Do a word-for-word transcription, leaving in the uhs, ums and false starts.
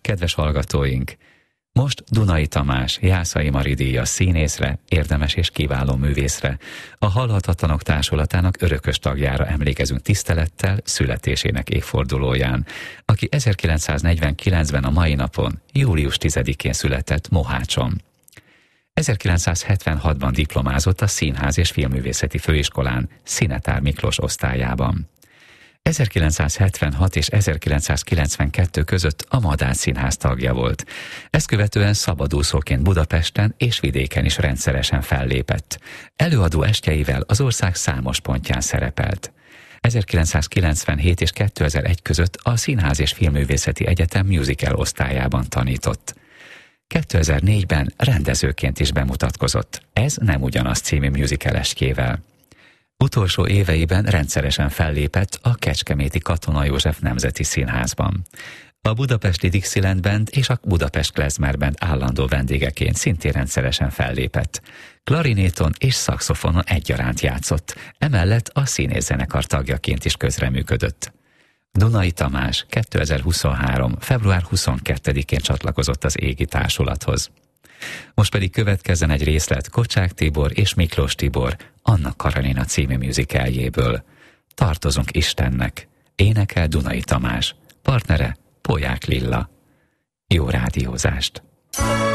kedves hallgatóink! Most Dunai Tamás, Jászai Mari díjas színészre, érdemes és kiváló művészre, a Halhatatlanok Társulatának örökös tagjára emlékezünk tisztelettel születésének évfordulóján, aki ezerkilencszáznegyvenkilencben a mai napon, július tizedikén született Mohácson. ezerkilencszázhetvenhatban diplomázott a Színház és Filmművészeti Főiskolán, Szinetár Miklós osztályában. ezerkilencszázhetvenhat és ezerkilencszázkilencvenkettő között a Madách Színház tagja volt. Ezt követően szabadúszóként Budapesten és vidéken is rendszeresen fellépett. Előadó estjeivel az ország számos pontján szerepelt. ezerkilencszázkilencvenhét és kétezer-egy között a Színház és Filmművészeti Egyetem musical osztályában tanított. kétezer-négyben rendezőként is bemutatkozott. Ez nem ugyanaz című musical estjével. Utolsó éveiben rendszeresen fellépett a kecskeméti Katona József Nemzeti Színházban. A budapesti Dixieland Band és a Budapest Klezmer Band állandó vendégeként szintén rendszeresen fellépett. Klarinéton és szaxofonon egyaránt játszott, emellett a színészzenekar tagjaként is közreműködött. Dunai Tamás kétezer-huszonhárom. február huszonkettedikén csatlakozott az égi társulathoz. Most pedig következzen egy részlet Kocsák Tibor és Miklós Tibor, Anna Karenina című musicalljéből. Tartozunk Istennek, énekel Dunai Tamás, partnere Polyák Lilla. Jó rádiózást!